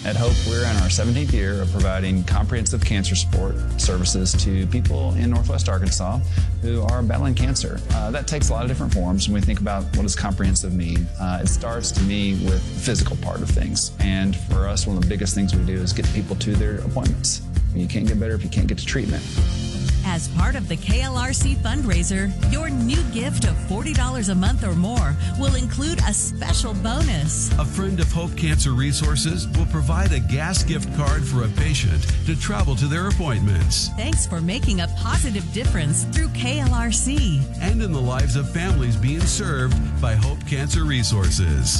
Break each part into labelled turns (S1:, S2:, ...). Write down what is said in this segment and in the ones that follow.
S1: At Hope, we're in our 17th year of providing comprehensive cancer support services to people in Northwest Arkansas who are battling cancer. That takes a lot of different forms when we think about what does comprehensive mean. It starts, to me, with the physical part of things. And for us, one of the biggest things we do is get people to their appointments. You can't get better if you can't get to treatment.
S2: As part of the KLRC fundraiser, your new gift of $40 a month or more will include a special bonus.
S3: A friend of Hope Cancer Resources will provide a gas gift card for a patient to travel to their appointments.
S2: Thanks for making a positive difference through KLRC.
S3: And in the lives of families being served by Hope Cancer Resources.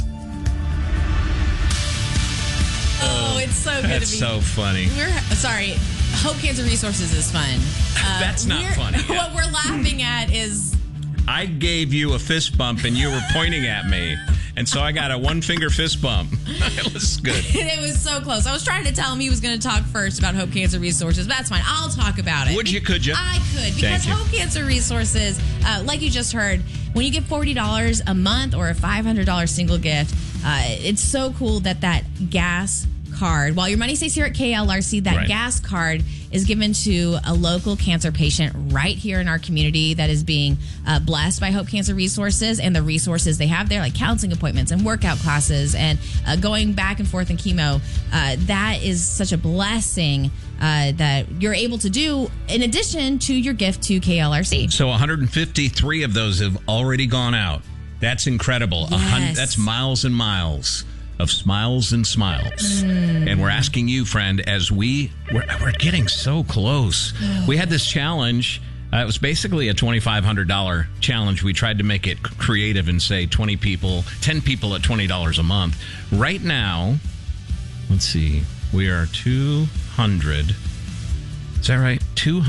S4: Oh, it's so good to be.
S5: That's so funny.
S4: Sorry. Hope Cancer Resources is fun.
S5: That's not funny.
S4: What we're laughing at is...
S5: I gave you a fist bump and you were pointing at me. And so I got a one-finger fist bump. It was good.
S4: It was so close. I was trying to tell him he was going to talk first about Hope Cancer Resources. But that's fine. I'll talk about it.
S5: Would you? Could you?
S4: I could. Because Hope Cancer Resources, like you just heard, when you get $40 a month or a $500 single gift, it's so cool that gas card, while your money stays here at KLRC, that gas card is given to a local cancer patient right here in our community that is being blessed by Hope Cancer Resources and the resources they have there, like counseling appointments and workout classes and going back and forth in chemo. That is such a blessing that you're able to do in addition to your gift to KLRC.
S5: So 153 of those have already gone out. That's incredible.
S4: Yes.
S5: That's miles and miles of smiles and smiles. And we're asking you, friend, as we're getting so close. We had this challenge. It was basically a $2,500 challenge. We tried to make it creative and say 10 people at $20 a month. Right now, let's see, we are 200. Is that right?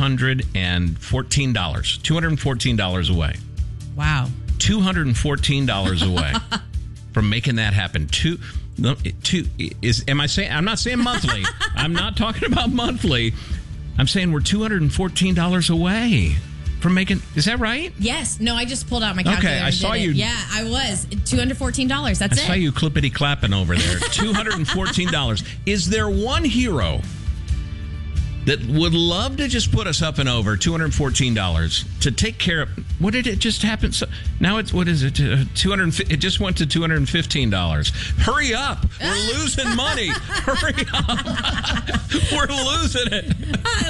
S5: $214 away.
S4: Wow.
S5: $214 away from making that happen. Am I saying? I'm not saying monthly. I'm not talking about monthly. I'm saying we're $214 away from making. Is that right?
S4: Yes. No, I just pulled out my calculator.
S5: Okay, I saw you.
S4: Yeah, I was $214. That's it.
S5: I saw you clippity clapping over there. $214. Is there one hero that would love to just put us up and over $214 to take care of? What did it just happen? So now it's, what is it? It just went to $215. Hurry up! We're losing money. Hurry up! We're losing it.